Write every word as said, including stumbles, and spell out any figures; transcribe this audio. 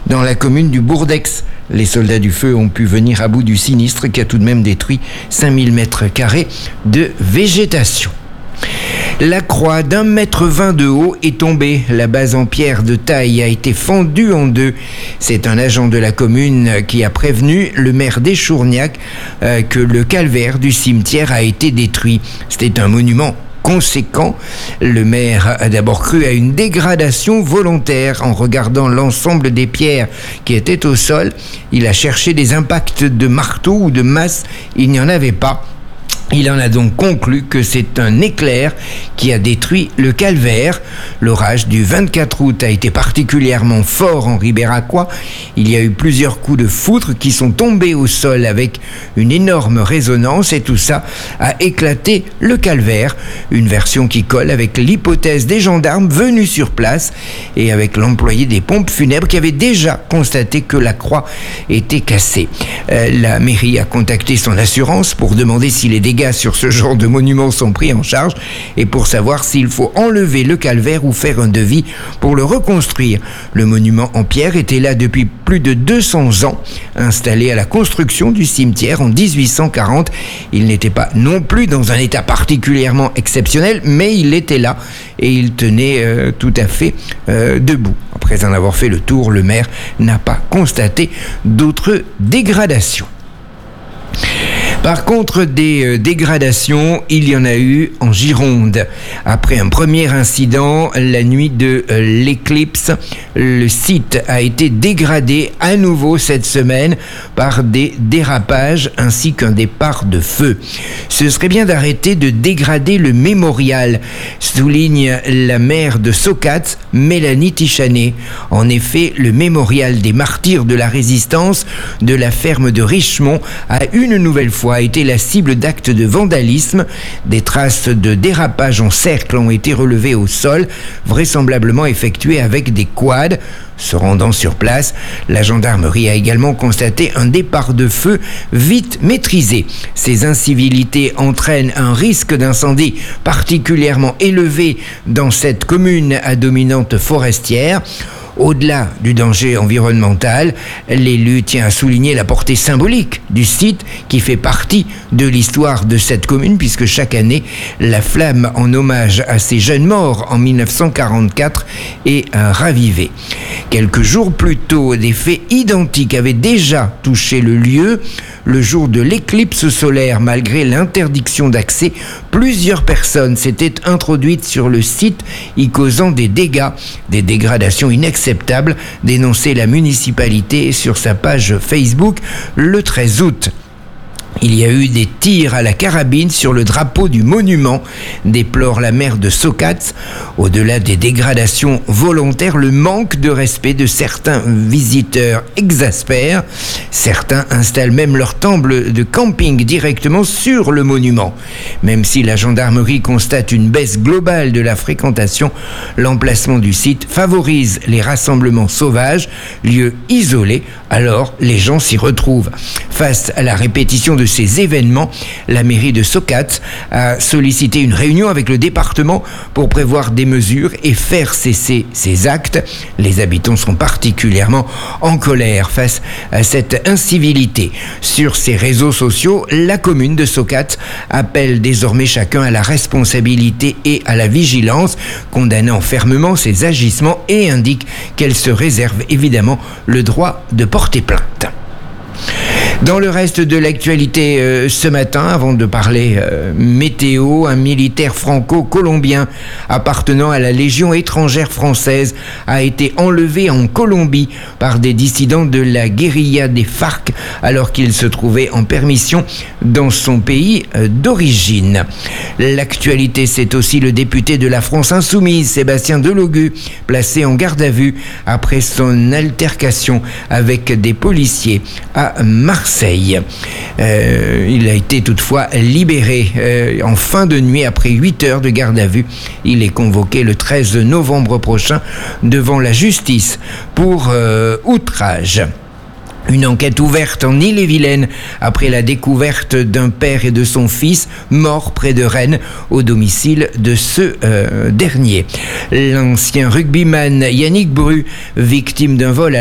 dans la commune du Bourdex. Les soldats du feu ont pu venir à bout du sinistre qui a tout de même détruit cinq mille mètres carrés de végétation. La croix d'un mètre vingt de haut est tombée. La base en pierre de taille a été fendue en deux. C'est un agent de la commune qui a prévenu le maire d'Échourgnac euh, que le calvaire du cimetière a été détruit. C'était un monument conséquent. Le maire a d'abord cru à une dégradation volontaire en regardant l'ensemble des pierres qui étaient au sol. Il a cherché des impacts de marteau ou de masse. Il n'y en avait pas. Il en a donc conclu que c'est un éclair qui a détruit le calvaire. L'orage du vingt-quatre août a été particulièrement fort en Ribéracois. Il y a eu plusieurs coups de foudre qui sont tombés au sol avec une énorme résonance et tout ça a éclaté le calvaire. Une version qui colle avec l'hypothèse des gendarmes venus sur place et avec l'employé des pompes funèbres qui avait déjà constaté que la croix était cassée. Euh, la mairie a contacté son assurance pour demander si les dégâts sur ce genre de monuments sont pris en charge et pour savoir s'il faut enlever le calvaire ou faire un devis pour le reconstruire. Le monument en pierre était là depuis plus de deux cents ans, installé à la construction du cimetière en dix-huit cent quarante. Il n'était pas non plus dans un état particulièrement exceptionnel, mais il était là et il tenait euh, tout à fait euh, debout. Après en avoir fait le tour, le maire n'a pas constaté d'autres dégradations. Par contre, des euh, dégradations, il y en a eu en Gironde. Après un premier incident, la nuit de euh, l'éclipse, le site a été dégradé à nouveau cette semaine par des dérapages ainsi qu'un départ de feu. Ce serait bien d'arrêter de dégrader le mémorial, souligne la maire de Socats, Mélanie Tichanet. En effet, le mémorial des martyrs de la résistance de la ferme de Richemont a une nouvelle fois a été la cible d'actes de vandalisme. Des traces de dérapage en cercle ont été relevées au sol, vraisemblablement effectuées avec des quads. Se rendant sur place, la gendarmerie a également constaté un départ de feu vite maîtrisé. Ces incivilités entraînent un risque d'incendie particulièrement élevé dans cette commune à dominante forestière. Au-delà du danger environnemental, l'élu tient à souligner la portée symbolique du site qui fait partie de l'histoire de cette commune puisque chaque année, la flamme en hommage à ces jeunes morts en mille neuf cent quarante-quatre est ravivée. Quelques jours plus tôt, des faits identiques avaient déjà touché le lieu. Le jour de l'éclipse solaire, malgré l'interdiction d'accès, plusieurs personnes s'étaient introduites sur le site, y causant des dégâts, des dégradations inacceptables, dénonçait la municipalité sur sa page Facebook le treize août. Il y a eu des tirs à la carabine sur le drapeau du monument, déplore la maire de Socats. Au-delà des dégradations volontaires, le manque de respect de certains visiteurs exaspère. Certains installent même leur tente de camping directement sur le monument. Même si la gendarmerie constate une baisse globale de la fréquentation, l'emplacement du site favorise les rassemblements sauvages, lieux isolés, alors les gens s'y retrouvent. Face à la répétition de ces événements, la mairie de Socats a sollicité une réunion avec le département pour prévoir des mesures et faire cesser ces actes. Les habitants sont particulièrement en colère face à cette incivilité. Sur ses réseaux sociaux, la commune de Socats appelle désormais chacun à la responsabilité et à la vigilance, condamnant fermement ces agissements et indique qu'elle se réserve évidemment le droit de porter plainte. Dans le reste de l'actualité euh, ce matin, avant de parler euh, météo, un militaire franco-colombien appartenant à la Légion étrangère française a été enlevé en Colombie par des dissidents de la guérilla des FARC alors qu'il se trouvait en permission dans son pays euh, d'origine. L'actualité, c'est aussi le député de la France Insoumise, Sébastien Delogu, placé en garde à vue après son altercation avec des policiers à Marseille. Euh, il a été toutefois libéré euh, en fin de nuit après huit heures de garde à vue. Il est convoqué le treize novembre prochain devant la justice pour euh, outrage. Une enquête ouverte en Ille-et-Vilaine après la découverte d'un père et de son fils morts près de Rennes au domicile de ce euh, dernier. L'ancien rugbyman Yannick Bru, victime d'un vol à